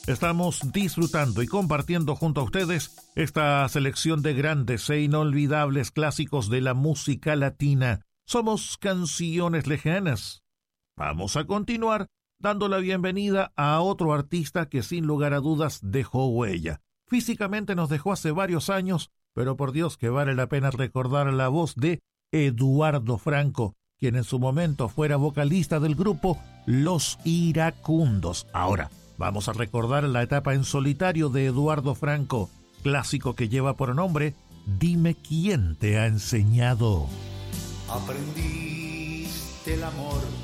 Estamos disfrutando y compartiendo junto a ustedes esta selección de grandes e inolvidables clásicos de la música latina. Somos Canciones Lejanas. Vamos a continuar dando la bienvenida a otro artista que sin lugar a dudas dejó huella. Físicamente nos dejó hace varios años, pero por Dios que vale la pena recordar la voz de Eduardo Franco, quien en su momento fuera vocalista del grupo Los Iracundos. Ahora, vamos a recordar la etapa en solitario de Eduardo Franco, clásico que lleva por nombre Dime quién te ha enseñado. Aprendiste el amor